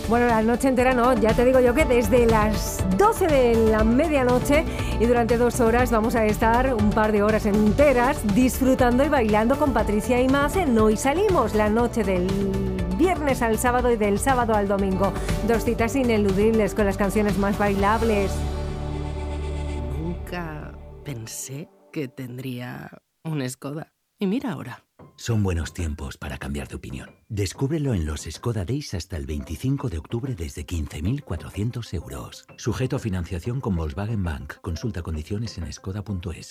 Bueno, la noche entera no, ya te digo yo que desde las 12 de la medianoche y durante 2 horas vamos a estar un par de horas enteras disfrutando y bailando con Patricia y más en Hoy Salimos, la noche del viernes al sábado y del sábado al domingo. 2 citas ineludibles con las canciones más bailables. Nunca pensé que tendría un Skoda. Y mira ahora. Son buenos tiempos para cambiar de opinión. Descúbrelo en los Skoda Days hasta el 25 de octubre desde 15.400 euros. Sujeto a financiación con Volkswagen Bank. Consulta condiciones en skoda.es.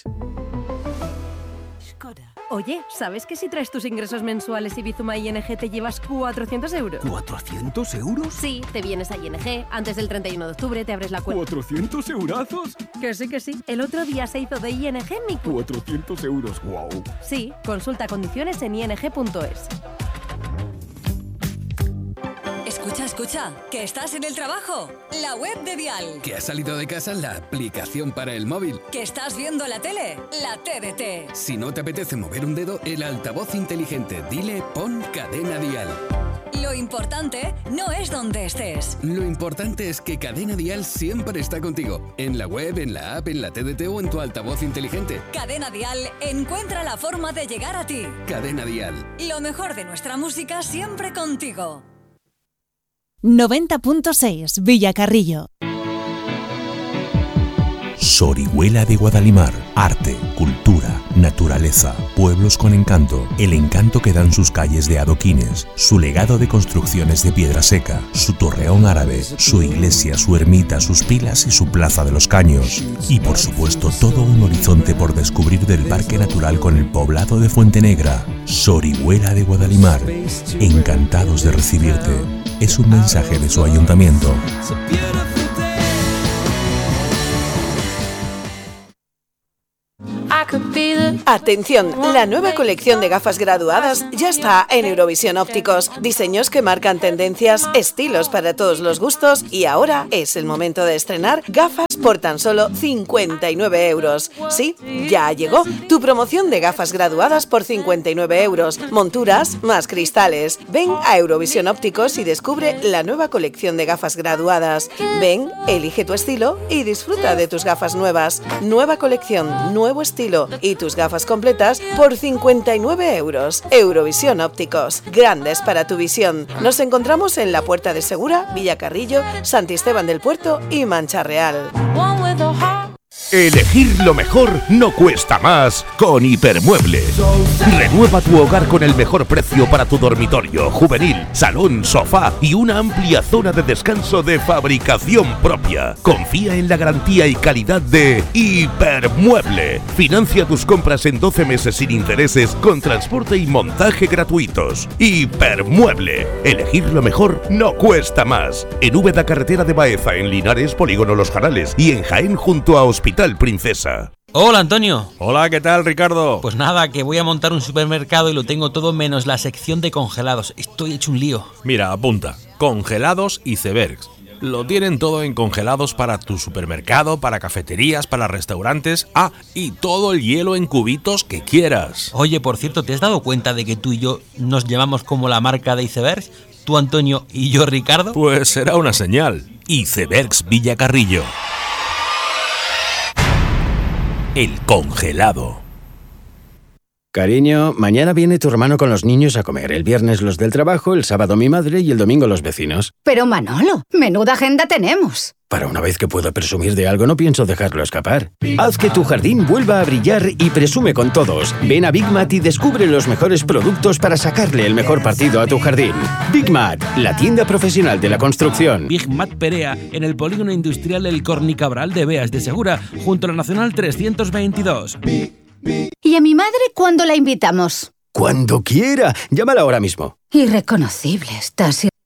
Skoda. Oye, ¿sabes que si traes tus ingresos mensuales y Bizuma ING te llevas 400 euros? ¿400 euros? Sí, te vienes a ING, antes del 31 de octubre te abres la cuenta. ¿400 eurazos? Que sí. El otro día se hizo de ING mi cuenta. 400 euros, wow. Sí, consulta condiciones en ing.es. Escucha, que estás en el trabajo. La web de Dial. Que has salido de casa, la aplicación para el móvil. Que estás viendo la tele, la TDT. Si no te apetece mover un dedo, el altavoz inteligente. Dile, pon Cadena Dial. Lo importante no es dónde estés. Lo importante es que Cadena Dial siempre está contigo. En la web, en la app, en la TDT o en tu altavoz inteligente. Cadena Dial encuentra la forma de llegar a ti. Cadena Dial. Lo mejor de nuestra música siempre contigo. 90.6 Villacarrillo. Sorihuela de Guadalimar. Arte, cultura, naturaleza, pueblos con encanto. El encanto que dan sus calles de adoquines, su legado de construcciones de piedra seca, su torreón árabe, su iglesia, su ermita, sus pilas y su plaza de los caños. Y por supuesto todo un horizonte por descubrir del Parque Natural con el poblado de Fuente Negra. Sorihuela de Guadalimar. Encantados de recibirte. Es un mensaje de su ayuntamiento. Atención, la nueva colección de gafas graduadas ya está en Eurovisión Ópticos. Diseños que marcan tendencias, estilos para todos los gustos y ahora es el momento de estrenar gafas por tan solo 59 euros. Sí, ya llegó tu promoción de gafas graduadas por 59 euros. Monturas más cristales. Ven a Eurovisión Ópticos y descubre la nueva colección de gafas graduadas. Ven, elige tu estilo y disfruta de tus gafas nuevas. Nueva colección, nuevo estilo y tus gafas completas por 59 euros. Eurovisión Ópticos, grandes para tu visión. Nos encontramos en la Puerta de Segura, Villacarrillo, Santisteban del Puerto y Mancha Real. Elegir lo mejor no cuesta más con Hipermueble. Renueva tu hogar con el mejor precio para tu dormitorio, juvenil, salón, sofá y una amplia zona de descanso de fabricación propia. Confía en la garantía y calidad de Hipermueble. Financia tus compras en 12 meses sin intereses con transporte y montaje gratuitos. Hipermueble. Elegir lo mejor no cuesta más. En Úbeda, carretera de Baeza, en Linares, Polígono Los Jarales y en Jaén junto a Hospital Princesa. Hola, Antonio. Hola, ¿qué tal, Ricardo? Pues nada, que voy a montar un supermercado y lo tengo todo menos la sección de congelados. Estoy hecho un lío. Mira, apunta. Congelados Icebergs. Lo tienen todo en congelados para tu supermercado, para cafeterías, para restaurantes. Ah, y todo el hielo en cubitos que quieras. Oye, por cierto, ¿te has dado cuenta de que tú y yo nos llamamos como la marca de Icebergs? Tú, Antonio, y yo, Ricardo. Pues será una señal. Icebergs Villacarrillo. El congelado. Cariño, mañana viene tu hermano con los niños a comer. El viernes los del trabajo, el sábado mi madre y el domingo los vecinos. Pero Manolo, menuda agenda tenemos. Para una vez que puedo presumir de algo, no pienso dejarlo escapar. Haz que tu jardín vuelva a brillar y presume con todos. Ven a Big Mat y descubre los mejores productos para sacarle el mejor partido a tu jardín. Big Mat, la tienda profesional de la construcción. Big Mat Perea, en el polígono industrial El Cornicabral de Beas de Segura, junto a la Nacional 322. ¿Y a mi madre cuándo la invitamos? Cuando quiera. Llámala ahora mismo. Irreconocible estás.